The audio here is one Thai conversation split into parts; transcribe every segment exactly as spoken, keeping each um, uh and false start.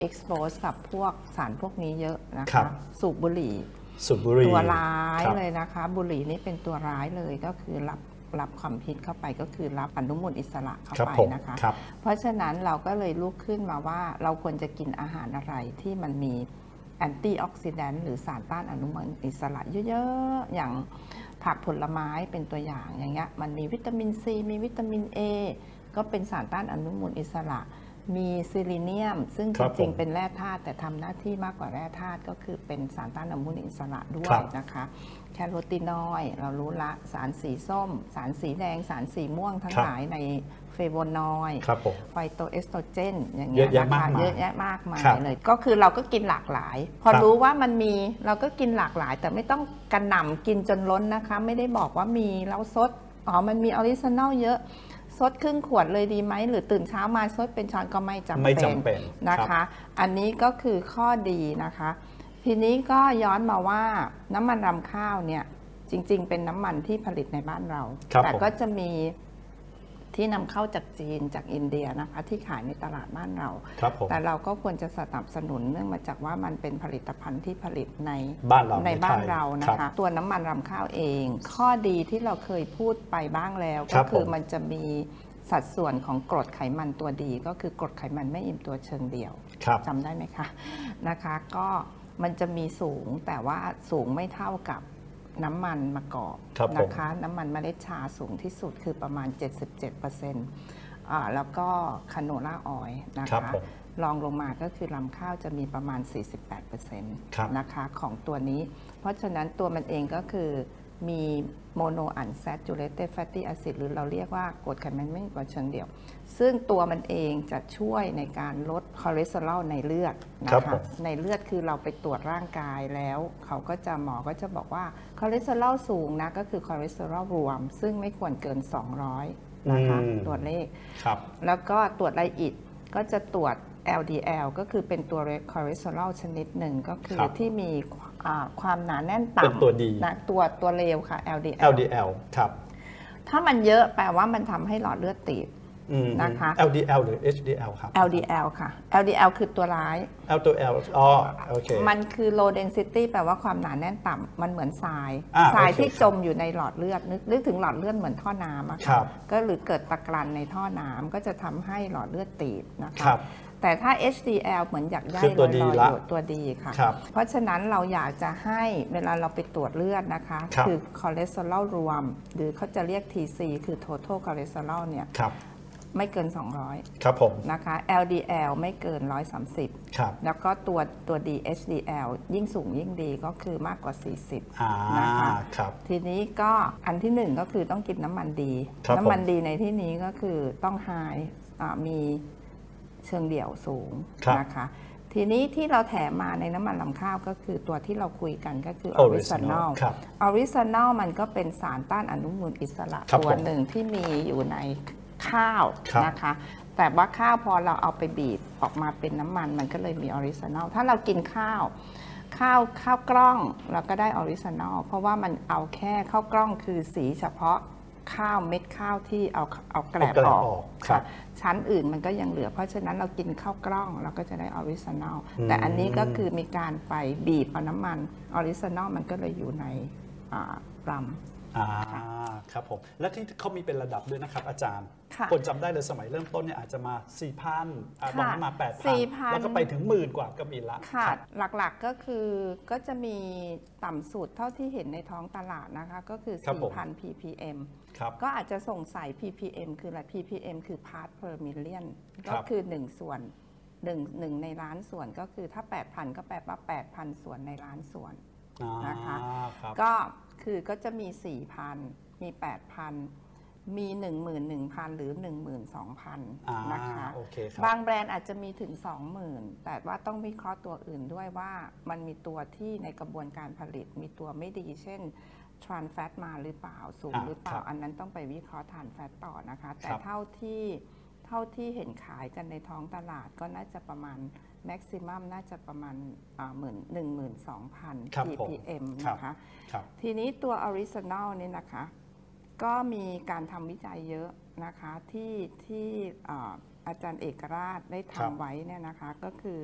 expose กับพวกสารพวกนี้เยอะนะคะสูบบุหรี่สูบบุหรี่ตัวร้ายเลยนะคะบุหรี่นี่เป็นตัวร้ายเลยก็คือรับรับความพิษเข้าไปก็คือรับอนุมูลอิสระเข้าไปนะคะเพราะฉะนั้นเราก็เลยลุกขึ้นมาว่าเราควรจะกินอาหารอะไรที่มันมีแอนตี้ออกซิแดนต์หรือสารต้านอนุมูลอิสระเยอะๆอย่างผักผลไม้เป็นตัวอย่างอย่างเงี้ยมันมีวิตามินซีมีวิตามิน A ก็เป็นสารต้านอนุมูลอิสระมีซิลิเนียมซึ่งจริงๆเป็นแร่ธาตุแต่ทำหน้าที่มากกว่าแร่ธาตุก็คือเป็นสารต้านอนุมูลอิสระด้วยนะคะแคโรทีนอยด์เรารู้ละสารสีส้มสารสีแดงสารสีม่วงทั้งหลายในเฟโวนอยด์ไฟโตเอสโตรเจนอย่างเงี้ยนะคะเยอะแยะมากมายเลยก็คือเราก็กินหลากหลายพอรู้ว่ามันมีเราก็กินหลากหลายแต่ไม่ต้องกระหน่ำกินจนล้นนะคะไม่ได้บอกว่ามีแล้วซดอ๋อมันมีออริจินอลเยอะซดครึ่งขวดเลยดีไหมหรือตื่นเช้ามาซดเป็นช้อนก็ไม่จำเป็นนะคะอันนี้ก็คือข้อดีนะคะทีนี้ก็ย้อนมาว่าน้ำมันรำข้าวเนี่ยจริงๆเป็นน้ำมันที่ผลิตในบ้านเราแต่ก็จะมีที่นำเข้าจากจีนจากอินเดียนะคะที่ขายในตลาดบ้านเราแต่เราก็ควรจะสนับสนุนเนื่องมาจากว่ามันเป็นผลิตภัณฑ์ที่ผลิตในบ้านเราในบ้านเรานะคะตัวน้ำมันรำข้าวเองข้อดีที่เราเคยพูดไปบ้างแล้วก็คือมันจะมีสัดส่วนของกรดไขมันตัวดีก็คือกรดไขมันไม่อิ่มตัวเชิงเดี่ยวจำได้ไหมคะนะคะก็มันจะมีสูงแต่ว่าสูงไม่เท่ากับน้ำมันมะกอกนะคะน้ำมันเมล็ดชาสูงที่สุดคือประมาณ เจ็ดสิบเจ็ดเปอร์เซ็นต์ อ่าแล้วก็คาโนล่าออยล์นะคะรองลงมาก็คือลำข้าวจะมีประมาณ สี่สิบแปดเปอร์เซ็นต์ นะคะของตัวนี้เพราะฉะนั้นตัวมันเองก็คือมีโมโนอันแซจูเรตเตดแฟตตี้แอซิดหรือเราเรียกว่ากรดไขมันไม่อิ่มตัวเชิงเดี่ยวซึ่งตัวมันเองจะช่วยในการลดคอเลสเตอรอลในเลือดนะคะในเลือดคือเราไปตรวจร่างกายแล้วเขาก็จะหมอก็จะบอกว่าคอเลสเตอรอลสูงนะก็คือคอเลสเตอรอลรวมซึ่งไม่ควรเกินสองร้อยนะคะตัวเลขแล้วก็ตรวจไลอิดก็จะตรวจ แอล ดี แอล ก็คือเป็นตัวคอเลสเตอรอลชนิดหนึ่งก็คือที่มีความหนาแน่นต่ำเป็นตัวดีนะตัวตัวเลวค่ะ แอล ดี แอลแอล ดี แอล ครับถ้ามันเยอะแปลว่ามันทำให้หลอดเลือดตีบนะคะแอล ดี แอล หรือ เอช ดี แอล ครับแอล ดี แอล ค่ะ แอล ดี แอล คือตัวร้าย L ตัว L อ๋อโอเคมันคือ low density แปลว่าความหนาแน่นต่ำมันเหมือนทรายทรายที่จมอยู่ในหลอดเลือดนึกนึกถึงหลอดเลือดเหมือนท่อน้ำอะค่ะก็หรือเกิดตะกรันในท่อน้ำก็จะทำให้หลอดเลือดตีบนะคะแต่ถ้า เอช ดี แอล เหมือนหยักใยลอยๆอยู่ตัวดีค่ะเพราะฉะนั้นเราอยากจะให้เวลาเราไปตรวจเลือดนะคะคือคอเลสเตอรอลรวมหรือเขาจะเรียก ที ซี คือ total cholesterol เนี่ยไม่เกินสองร้อยครับผมนะคะ แอล ดี แอล ไม่เกินหนึ่งร้อยสามสิบครับแล้วก็ตัวตัว ดี เอช ดี แอล ยิ่งสูงยิ่งดีก็คือมากกว่าสี่สิบนะคะครับทีนี้ก็อันที่หนึ่งก็คือต้องกินน้ำมันดีน้ำมันดีในที่นี้ก็คือต้องไฮมีเชิงเดี่ยวสูงนะคะทีนี้ที่เราแถมมาในน้ำมันลำข้าวก็คือตัวที่เราคุยกันก็คือออริจินอลออริจินอลมันก็เป็นสารต้านอนุมูลอิสระตัวหนึ่งที่มีอยู่ในข้าวนะคะแต่ว่าข้าวพอเราเอาไปบีบออกมาเป็นน้ำมันมันก็เลยมีออริจินอลถ้าเรากินข้าวข้าวข้าวกล้องเราก็ได้ออริจินอลเพราะว่ามันเอาแค่ข้าวกล้องคือสีเฉพาะข้าวเม็ดข้าวที่เอาเอาแกลบออกค่ะชั้นอื่นมันก็ยังเหลือเพราะฉะนั้นเรากินข้าวกล้องเราก็จะได้ออริจินอลแต่อันนี้ก็คือมีการไปบีบเอาน้ำมันออริจินอลมันก็เลยอยู่ในรำอ่าครับผมและที่เขามีเป็นระดับด้วยนะครับอาจารย์คนจำได้เลยสมัยเริ่มต้นเนี่ยอาจจะมา สี่พัน บางมา แปดพัน แล้วก็ไปถึงหมื่นกว่าก็มีละค่ะหลักๆก็คือก็จะมีต่ำสุดเท่าที่เห็นในท้องตลาดนะคะก็คือ สี่พัน พี พี เอ็ม ก็อาจจะสงสัย พี พี เอ็ม คืออะไร พี พี เอ็ม คือ part per million ก็คือหนึ่งส่วนหนึ่ง หนึ่งในล้านส่วนก็คือถ้า แปดพัน ก็แปลว่า แปดพัน ส่วนในล้านส่วนนะคะก็คือก็จะมี สี่พัน มี แปดพัน มี หนึ่งหมื่นหนึ่งพัน หรือ หนึ่งหมื่นสองพัน นะคะบางแบรนด์อาจจะมีถึง สองหมื่น แต่ว่าต้องวิเคราะห์ตัวอื่นด้วยว่ามันมีตัวที่ในกระบวนการผลิตมีตัวไม่ดีเช่น ทรานส์แฟตมาหรือเปล่าสูงหรือเปล่าอันนั้นต้องไปวิเคราะห์ทรานส์แฟตต่อนะคะแต่เท่าที่เท่าที่เห็นขายกันในท้องตลาดก็น่าจะประมาณแม็กซิมัมน่าจะประมาณหมื่นหนึ่งหมื่นสองพัน พี พี เอ็ม นะคะทีนี้ตัวออริจินอลนี่นะคะก็มีการทำวิจัยเยอะนะคะที่ที่อาจารย์เอกราชได้ทำไว้เนี่ยนะคะก็คือ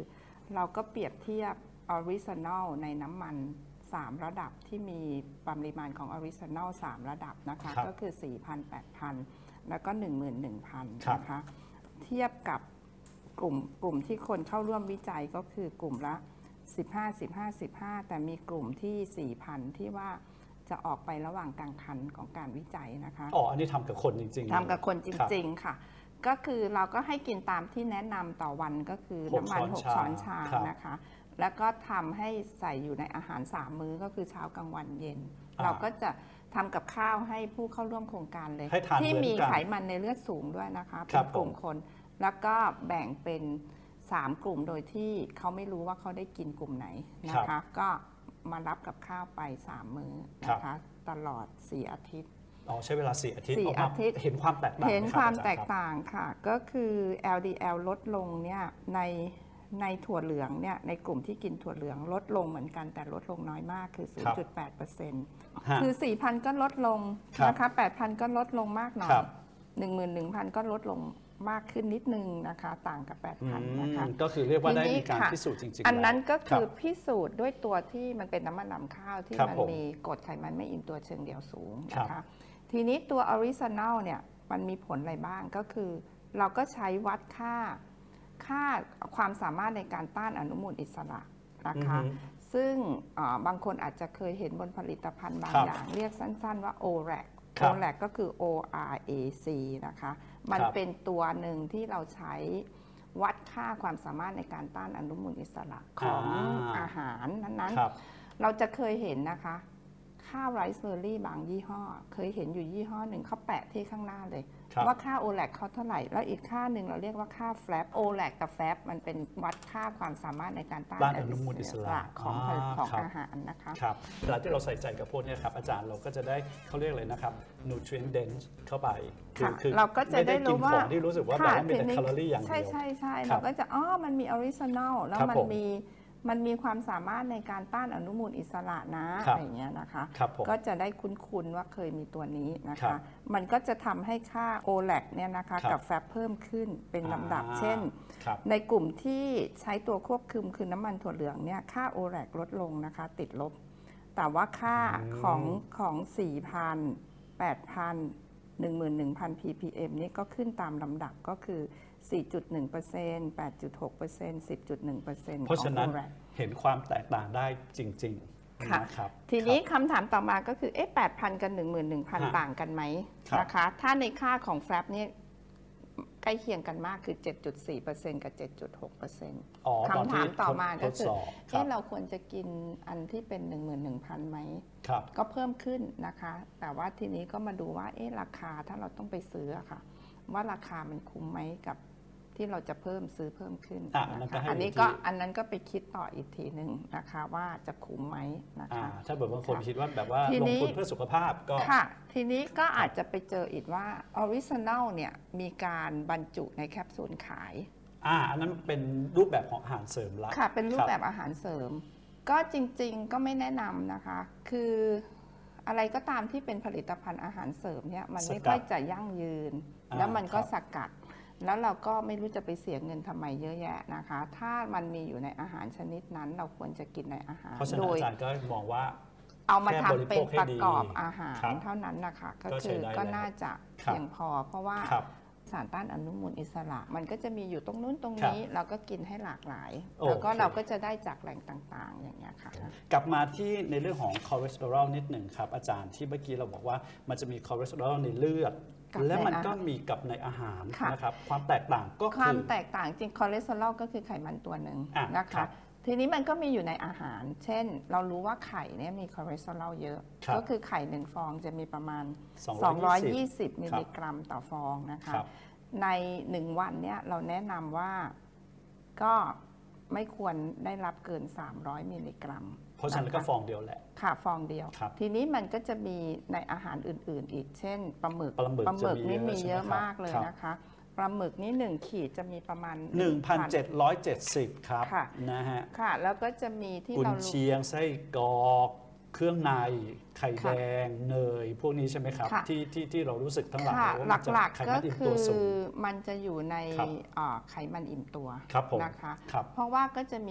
เราก็เปรียบเทียบออริจินอลในน้ำมันสามระดับที่มีปริมาณของออริจินอลสามระดับนะคะก็คือ สี่พัน แปดพัน แล้วก็ หนึ่งหมื่นหนึ่งพัน นะคะเทียบกับกลุ่มกลุ่มที่คนเข้าร่วมวิจัยก็คือกลุ่มละสิบห้า สิบห้า สิบห้า แต่มีกลุ่มที่ สี่พัน ที่ว่าจะออกไประหว่างกลางคันของการวิจัยนะคะอ๋ออันนี้ทำกับคนจริงๆทำกับคนจริงๆค่ะก็คือเราก็ให้กินตามที่แนะนำต่อวันก็คือน้ำมันหกช้อนชานะคะแล้วก็ทำให้ใส่อยู่ในอาหารสามมื้อก็คือเช้ากลางวันเย็นเราก็จะทำกับข้าวให้ผู้เข้าร่วมโครงการเลยที่มีไขมันในเลือดสูงด้วยนะคะเป็นกลุ่มคนแล้วก็แบ่งเป็นสามกลุ่มโดยที่เขาไม่รู้ว่าเขาได้กินกลุ่มไหนนะคะก็มารับกับข้าวไปสามมื้อนะคะตลอดสี่อาทิตย์อ๋อใช้เวลาสี่อาทิตย์อาทิตย์เห็นความแตกต่างเห็นความแตกต่างค่ะก็คือ แอล ดี แอล ลดลงเนี่ยในในถั่วเหลืองเนี่ยในกลุ่มที่กินถั่วเหลืองลดลงเหมือนกันแต่ลดลงน้อยมากคือ ศูนย์จุดแปดเปอร์เซ็นต์ คือ สี่พัน ก็ลดลงนะคะ แปดพัน ก็ลดลงมากหน่อย หนึ่งหมื่นหนึ่งพัน ก็ลดลงมากขึ้นนิดนึงนะคะต่างกับ แปดพัน นะคะก็คือเรียกว่าได้มีการพิสูจน์จริงๆอันนั้นก็คือพิสูจน์ด้วยตัวที่มันเป็นน้ำมันนำข้าวที่มันมีกรดไขมันไม่อิ่มตัวเชิงเดี่ยวสูงนะคะทีนี้ตัวออริจินอลเนี่ยมันมีผลอะไรบ้างก็คือเราก็ใช้วัดค่าค่าความสามารถในการต้านอนุมูลอิสระนะคะซึ่งบางคนอาจจะเคยเห็นบนผลิตภัณฑ์บางอย่างเรียกสั้นๆว่า โอ แรค โอ แรค ก็คือ โอ อาร์ เอ ซี นะคะมันเป็นตัวหนึ่งที่เราใช้วัดค่าความสามารถในการต้านอนุมูลอิสระของอาหารนั้นๆเราจะเคยเห็นนะคะข้าวไรซ์เบอร์รี่บางยี่ห้อเคยเห็นอยู่ยี่ห้อหนึ่งเขาแปะที่ข้างหน้าเลยว่าค่า โอ แรค เขาเท่าไหร่แล้วอีกค่าหนึ่งเราเรียกว่าค่า แฟลป โอ แรค กับ แฟลป มันเป็นวัดค่าความสามารถในการต้านอนุมูลอิสระของของอาหารนะคะครับเวลาที่เราใส่ใจกับพวกนี้ครับอาจารย์เราก็จะได้เขาเรียกเลยนะครับ nutrient dense เข้าไปคือเราก็จะได้รู้ว่าที่รู้สึกว่าแบบว่ามีแต่แคลอรี่อย่างเดียวใช่ใช่ใช่เราก็จะอ๋อมันมีออริจินอลแล้วมันมีมันมีความสามารถในการต้านอนุมูลอิสระนะอะไรอย่างเงี้ยนะคะก็จะได้คุ้นๆว่าเคยมีตัวนี้นะคะมันก็จะทำให้ค่า โอ แรค เนี่ยนะคะกับ แฟลป เพิ่มขึ้นเป็นลำดับเช่นในกลุ่มที่ใช้ตัวควบคุมคือน้ำมันถั่วเหลืองเนี่ยค่า โอ แรค ลดลงนะคะติดลบแต่ว่าค่าของของ สี่พัน แปดพัน หนึ่งหมื่นหนึ่งพัน พี พี เอ็ม นี่ก็ขึ้นตามลำดับก็คือ สี่จุดหนึ่งเปอร์เซ็นต์ แปดจุดหกเปอร์เซ็นต์ สิบจุดหนึ่งเปอร์เซ็นต์เพราะฉะนั้นเห็นความแตกต่างได้จริงๆนะครับทีนี้คำถามต่อมาก็คือเอ๊ะ แปดพัน กับ หนึ่งหมื่นหนึ่งพัน ต่างกันไหมนะคะถ้าในค่าของ แฟลป นี่ใกล้เคียงกันมากคือ เจ็ดจุดสี่เปอร์เซ็นต์ กับ เจ็ดจุดหกเปอร์เซ็นต์ คำถามต่อมาก็คือเอ๊ะเราควรจะกินอันที่เป็น หนึ่งหมื่นหนึ่งพัน ไหมก็เพิ่มขึ้นนะคะแต่ว่าทีนี้ก็มาดูว่าเอ๊ะราคาถ้าเราต้องไปซื้อค่ะว่าราคามันคุ้มไหมกับที่เราจะเพิ่มซื้อเพิ่มขึ้นนะคะอันนี้ก็อันนั้นก็ไปคิดต่ออีกทีหนึ่งนะคะว่าจะคุ้มไหมนะคะถ้าแบบบางคนคิดว่าแบบว่าลงทุนเพื่อสุขภาพก็ค่ะทีนี้ก็อาจจะไปเจออีกว่าออริจินอลเนี่ยมีการบรรจุในแคปซูลขายอ่าอันนั้นเป็นรูปแบบของอาหารเสริมละค่ะเป็นรูปแบบอาหารเสริมก็จริงๆก็ไม่แนะนำนะคะคืออะไรก็ตามที่เป็นผลิตภัณฑ์อาหารเสริมเนี่ยมันไม่ค่อยจะยั่งยืนแล้วมันก็สกัดแล้วเราก็ไม่รู้จะไปเสียเงินทำไมเยอะแยะนะคะถ้ามันมีอยู่ในอาหารชนิดนั้นเราควรจะกินในอาหารเพราะฉะนั้นอาจารย์ก็มองว่าเอามาทำเป็นประกอบอาหารเท่านั้นนะคะก็คือก็น่าจะเพียงพอเพราะว่าสารต้านอนุมูลอิสระมันก็จะมีอยู่ตรงนู้นตรงนี้เราก็กินให้หลากหลายแล้วก็เราก็จะได้จากแหล่งต่างๆอย่างเงี้ยค่ะกลับมาที่ในเรื่องของคอเลสเตอรอลนิดหนึ่งครับอาจารย์ที่เมื่อกี้เราบอกว่ามันจะมีคอเลสเตอรอลในเลือดและมันก็มีกับในอาหารนะครับความแตกต่างก็คือความแตกต่างจริงคอเลสเตอรอลก็คือไขมันตัวหนึ่งนะคะทีนี้มันก็มีอยู่ในอาหารเช่นเรารู้ว่าไข่เนี่ยมีคอเลสเตอรอลเยอะก็คือไข่หนึ่งฟองจะมีประมาณสองร้อยยี่สิบมิลลิกรัมต่อฟองนะคะในหนึ่งวันเนี่ยเราแนะนำว่าก็ไม่ควรได้รับเกินสามร้อยมิลลิกรัมเพราะฉะนั้นก็ฟองเดียวแหละค่ะฟองเดียวทีนี้มันก็จะมีในอาหารอื่นๆอีกเช่นปลาหมึกปลาหมึกนี่มีเยอะมากเลยนะคะปลาหมึกนี่หนึ่งขีดจะมีประมาณหนึ่งพันเจ็ดร้อยเจ็ดสิบ ครับนะฮะค่ะแล้วก็จะมีที่เรากุนเชียงไส้กรอกเครื่องในไข่แดงเนยพวกนี้ใช่ไหมครับที่ที่ที่เรารู้สึกทั้งหลายว่าหลักๆก็คือมันจะอยู่ในไขมันอิ่มตัวนะคะเพราะว่าก็จะมี